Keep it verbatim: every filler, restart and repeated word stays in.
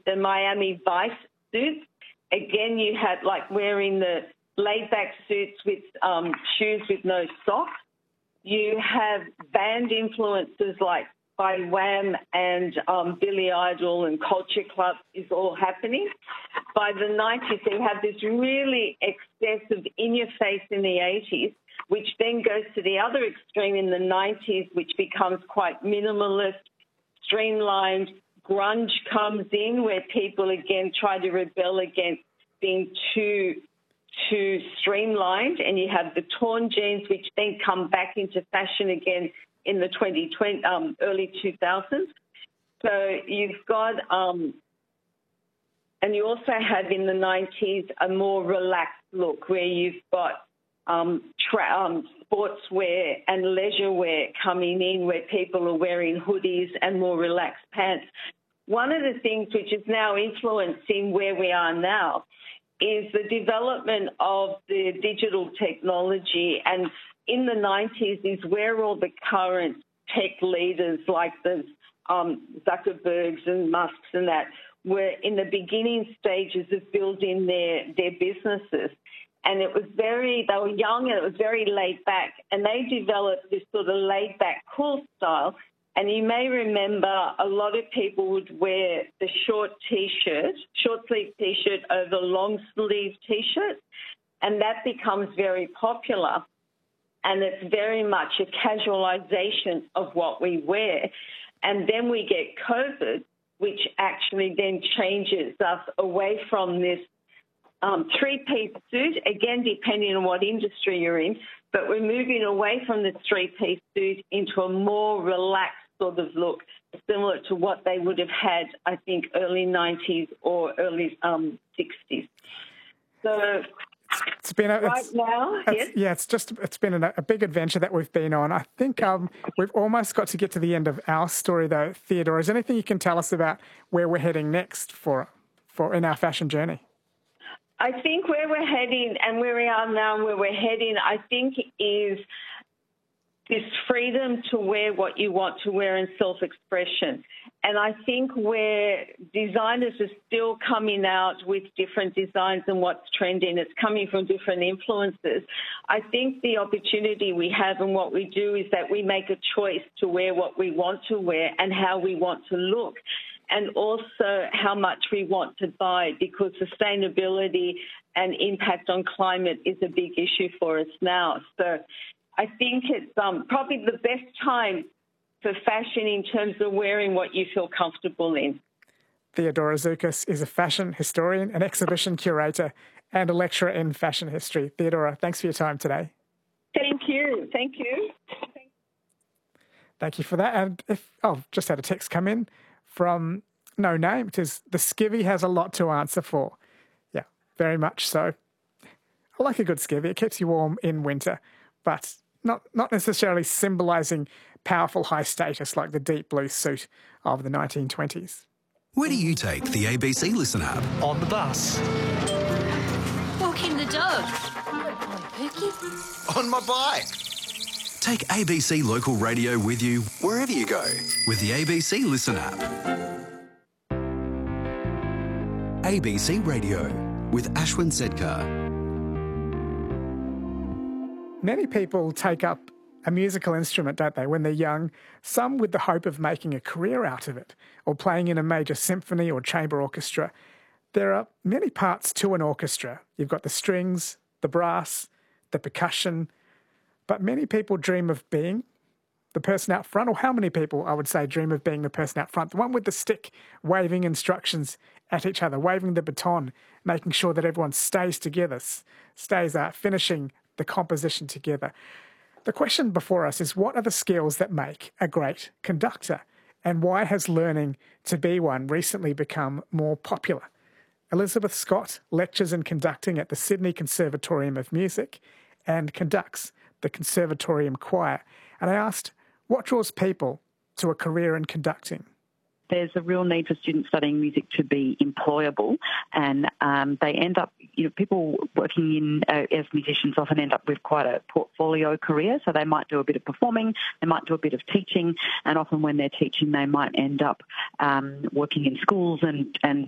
the Miami Vice suits. Again, you had like wearing the laid-back suits with um, shoes with no socks. You have band influences like by Wham and um, Billy Idol and Culture Club is all happening. By the nineties, you have this really excessive in-your-face in the eighties, which then goes to the other extreme in the nineties, which becomes quite minimalist, streamlined. Grunge comes in where people, again, try to rebel against being too, too streamlined, and you have the torn jeans, which then come back into fashion again in the twenty twenty, um, early two thousands. So you've got, um, and you also have in the nineties a more relaxed look where you've got um, tra- um, sportswear and leisure wear coming in where people are wearing hoodies and more relaxed pants. One of the things which is now influencing where we are now is the development of the digital technology, and in the nineties is where all the current tech leaders like the um, Zuckerbergs and Musks and that were in the beginning stages of building their, their businesses. And it was very, they were young and it was very laid back, and they developed this sort of laid back, cool style. And you may remember a lot of people would wear the short T-shirt, short sleeve T-shirt over long sleeve T-shirt, and that becomes very popular. And it's very much a casualisation of what we wear. And then we get COVID, which actually then changes us away from this um, three-piece suit, again, depending on what industry you're in, but we're moving away from the three-piece suit into a more relaxed sort of look, similar to what they would have had, I think, early nineties or early um, sixties. So it's been a, right it's, now, it's, yes? Yeah, it's just it's been a, a big adventure that we've been on. I think um, we've almost got to get to the end of our story, though. Theodora, is there anything you can tell us about where we're heading next for for in our fashion journey? I think where we're heading and where we are now and where we're heading, I think, is this freedom to wear what you want to wear and self-expression. And I think where designers are still coming out with different designs and what's trending, it's coming from different influences. I think the opportunity we have and what we do is that we make a choice to wear what we want to wear and how we want to look, and also how much we want to buy, because sustainability and impact on climate is a big issue for us now. So I think it's um, probably the best time for fashion in terms of wearing what you feel comfortable in. Theodora Zoukis is a fashion historian, an exhibition curator, and a lecturer in fashion history. Theodora, thanks for your time today. Thank you. Thank you. Thank you for that. And if oh, just had a text come in from No Name. It says, the skivvy has a lot to answer for. Yeah, very much so. I like a good skivvy. It keeps you warm in winter, but not not necessarily symbolising powerful high status like the deep blue suit of the nineteen twenties. Where do you take the A B C Listen app? On the bus. Walking the dog. Pookie. On my bike. Take A B C Local Radio with you wherever you go with the A B C Listen app. A B C Radio with Ashwin Sedkar. Many people take up a musical instrument, don't they, when they're young, some with the hope of making a career out of it or playing in a major symphony or chamber orchestra. There are many parts to an orchestra. You've got the strings, the brass, the percussion, but many people dream of being the person out front, or how many people, I would say, dream of being the person out front, the one with the stick, waving instructions at each other, waving the baton, making sure that everyone stays together, stays uh, finishing the composition together. The question before us is, what are the skills that make a great conductor? And why has learning to be one recently become more popular? Elizabeth Scott lectures in conducting at the Sydney Conservatorium of Music and conducts the Conservatorium Choir. And I asked, what draws people to a career in conducting? There's a real need for students studying music to be employable, and um, they end up, you know, people working in uh, as musicians often end up with quite a portfolio career. So they might do a bit of performing, they might do a bit of teaching, and often when they're teaching, they might end up um, working in schools and, and